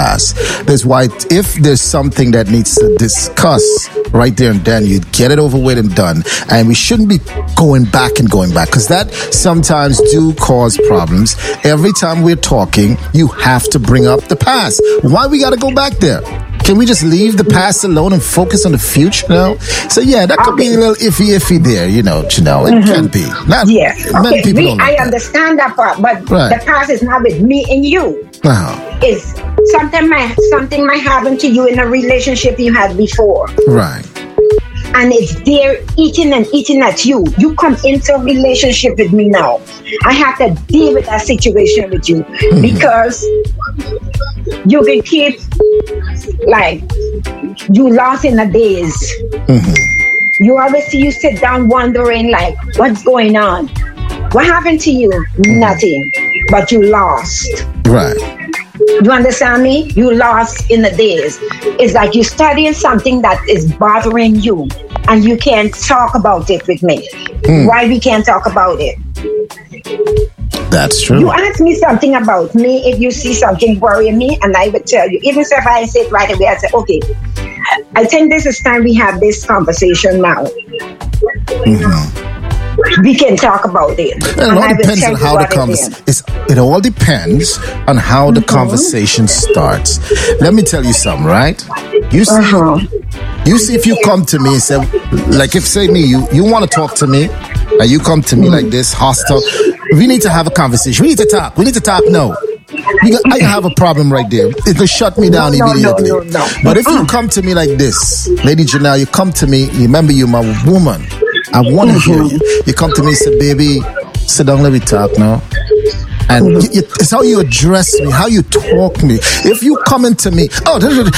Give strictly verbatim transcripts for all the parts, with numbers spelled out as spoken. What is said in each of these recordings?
past. That's why if there's something that needs to discuss right there and then, you get it over with and done. And we shouldn't be going back and going back, because that sometimes do cause problems. Every time we're talking, you have to bring up the past. Why we got to go back there? Can we just leave the past alone and focus on the future now? So yeah, that could be a little iffy, iffy there, you know, Janelle. It mm-hmm. can be. Not, yeah. Many okay. people we, don't like I that. understand that part, but right. the past is not with me and you. Uh-huh. It's something might something might happen to you in a relationship you had before. Right. And it's there eating and eating at you. You come into a relationship with me now. I have to deal with that situation with you mm-hmm. because you can keep, like, you lost in the days. Mm-hmm. You always see you sit down wondering, like, what's going on? What happened to you? Mm-hmm. Nothing. But you lost. Right. You understand me? You lost in the days. It's like you're studying something that is bothering you and you can't talk about it with me. Mm. Why we can't talk about it? That's true. You ask me something about me, if you see something worrying me, and I would tell you. Even if I say it right away, I say, okay, I think this is time we have this conversation now. Mm-hmm. We can talk about it. And it all depends on how the conversation is. It all depends on how mm-hmm. the conversation starts. Let me tell you something, right? You see, uh-huh. you see, if you come to me and say, like, if say me, you you want to talk to me, and you come to me mm-hmm. like this, hostile. We need to have a conversation. We need to talk. We need to talk. No. I have a problem right there. It'll shut me down no, immediately. No, no, no, no. But if you come to me like this, Lady Janelle, you come to me, remember you're my woman. I want to mm-hmm. hear you. You come to me and say, baby, sit down, let me talk now. And mm-hmm. you, you, it's how you address me, how you talk to me. If you come into me, oh,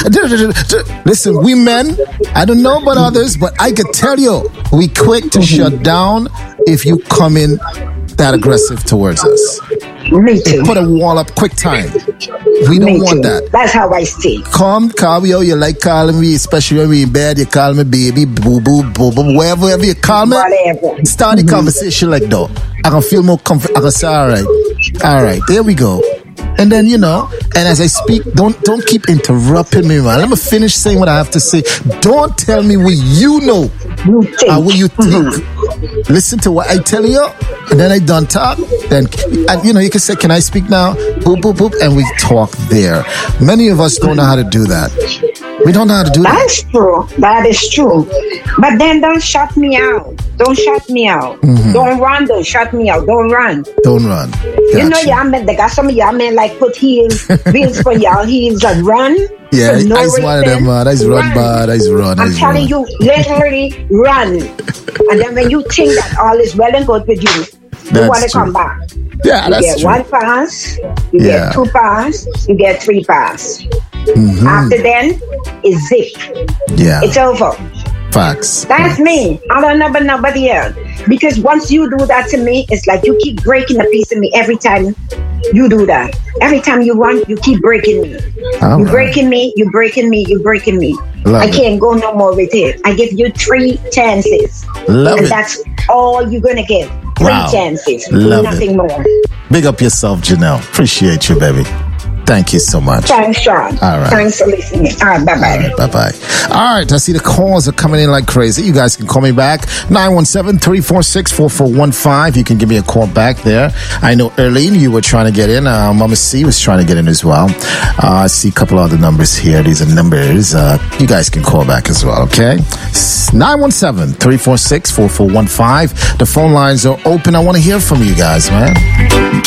listen, we men, I don't know about others, but I can tell you, we quick to mm-hmm. shut down if you come in that aggressive towards us. Me too. It put a wall up quick time. We don't me want too. that. That's how I stay. Come, call me out. You like calling me, especially when we in bed. You call me baby, boo boo, boo boo, wherever, wherever you call me. Whatever. Start the mm-hmm. conversation like that. I can feel more comfortable. I can say, all right, all right, there we go. And then, you know, and as I speak, don't don't keep interrupting me, man. Let me finish saying what I have to say. Don't tell me what you know you think. or what you think. Mm-hmm. Listen to what I tell you, and then I done talk. Then, and, you know, you can say, can I speak now? Boop, boop, boop, and we talk there. Many of us don't know how to do that. We don't know how to do that. That's true. That is true. But then don't shut me out. Don't shut me out. Mm-hmm. Don't run. Don't shut me out. Don't run. Don't run. Gotcha. You know, y'all men, they got some of y'all men like put heels, wheels for y'all heels and run. Yeah, no I one of them, man. I run, bad. I run. I'm I telling run. you, literally run. And then when you think that all is well and good with you, you want to come back. Yeah, you that's get true. one pass, you yeah. get two pass, you get three pass. Mm-hmm. After then, it's zip. Yeah. It's over. Facts. That's Facts. me. I don't know about nobody else. Because once you do that to me, it's like you keep breaking a piece of me every time you do that. Every time you run, you keep breaking me. All you're right. breaking me, you're breaking me, you're breaking me. Love I it. can't go no more with it. I give you three chances. Love and it. that's all you're going to get. Three Wow. chances. Love Nothing it. more. Big up yourself, Janelle. Appreciate you, baby. Thank you so much. Thanks, Sean. All right. Thanks for listening. All right, bye-bye. All right, bye-bye. All right, I see the calls are coming in like crazy. You guys can call me back. nine one seven, three four six, four four one five. You can give me a call back there. I know, Erlene, you were trying to get in. Uh, Mama C was trying to get in as well. Uh, I see a couple other numbers here. These are numbers. Uh, you guys can call back as well, okay? nine one seven, three four six, four four one five. The phone lines are open. I want to hear from you guys, man.